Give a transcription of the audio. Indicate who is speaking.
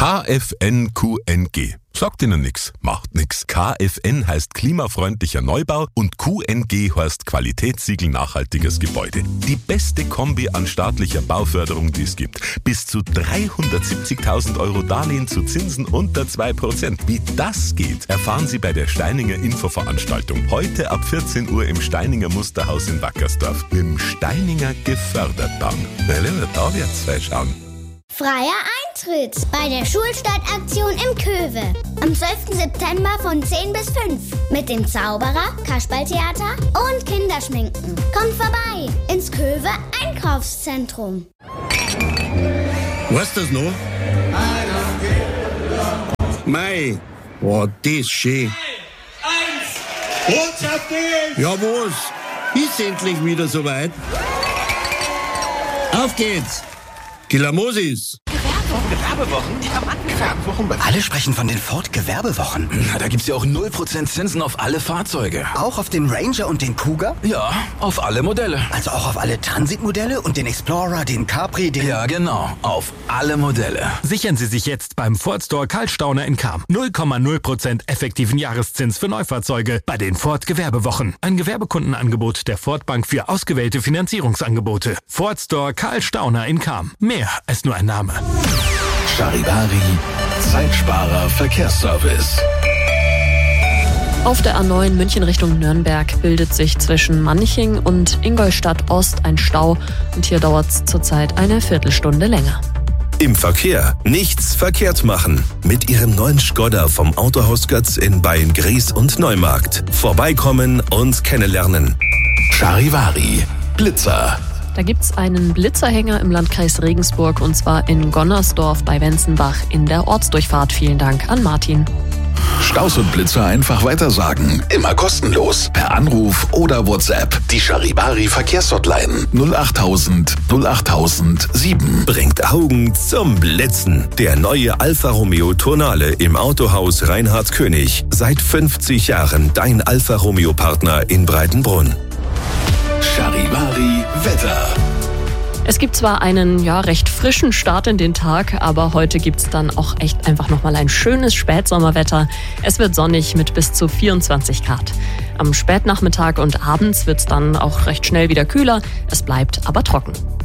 Speaker 1: KFN-QNG. Sagt Ihnen nix, macht nix. KFN heißt klimafreundlicher Neubau und QNG heißt Qualitätssiegel nachhaltiges Gebäude. Die beste Kombi an staatlicher Bauförderung, die es gibt. Bis zu 370.000 Euro Darlehen zu Zinsen unter 2%. Wie das geht, erfahren Sie bei der Steininger Infoveranstaltung. Heute ab 14 Uhr im Steininger Musterhaus in Wackersdorf. Mit dem Steininger Gefördertbahn. Da wird's schauen.
Speaker 2: Freier Eintritt bei der Schulstadtaktion im Köwe. Am 12. September von 10 bis 5. Mit dem Zauberer, Kasperltheater und Kinderschminken. Kommt vorbei ins Köwe Einkaufszentrum.
Speaker 3: Weißt du das noch? Mei, oh, das ist schön.
Speaker 4: 1, Rot auf dich!
Speaker 3: Ja, was? Ist endlich wieder soweit? Auf geht's! Kilamosis!
Speaker 5: Gewerbewochen? Gewerbewochen?
Speaker 6: Alle sprechen von den Ford-Gewerbewochen.
Speaker 5: Na, da gibt's ja auch 0% Zinsen auf alle Fahrzeuge.
Speaker 6: Auch auf den Ranger und den Cougar?
Speaker 5: Ja, auf alle Modelle.
Speaker 6: Also auch auf alle Transit-Modelle und den Explorer, den Capri, den...
Speaker 5: Ja, genau. Auf alle Modelle.
Speaker 7: Sichern Sie sich jetzt beim Ford Store Karl Stauner in Cham. 0,0% effektiven Jahreszins für Neufahrzeuge bei den Ford Gewerbewochen. Ein Gewerbekundenangebot der Ford Bank für ausgewählte Finanzierungsangebote. Ford Store Karl Stauner in Cham. Mehr als nur ein Name.
Speaker 8: Charivari, Zeitsparer Verkehrsservice.
Speaker 9: Auf der A9 München Richtung Nürnberg bildet sich zwischen Manching und Ingolstadt Ost ein Stau und hier dauert es zurzeit eine Viertelstunde länger.
Speaker 8: Im Verkehr nichts verkehrt machen. Mit Ihrem neuen Skoda vom Autohaus Götz in Beilngries und Neumarkt. Vorbeikommen und kennenlernen. Charivari, Blitzer.
Speaker 9: Da gibt's einen Blitzerhänger im Landkreis Regensburg und zwar in Gonnersdorf bei Wenzenbach in der Ortsdurchfahrt. Vielen Dank an Martin.
Speaker 8: Staus und Blitzer einfach weitersagen. Immer kostenlos. Per Anruf oder WhatsApp. Die Charivari Verkehrshotline 08000 08007 bringt Augen zum Blitzen. Der neue Alfa Romeo Tonale im Autohaus Reinhard König. Seit 50 Jahren dein Alfa Romeo Partner in Breitenbrunn. Charivari Wetter.
Speaker 9: Es gibt zwar einen recht frischen Start in den Tag, aber heute gibt's dann auch echt einfach nochmal ein schönes Spätsommerwetter. Es wird sonnig mit bis zu 24 Grad. Am Spätnachmittag und abends wird's dann auch recht schnell wieder kühler. Es bleibt aber trocken.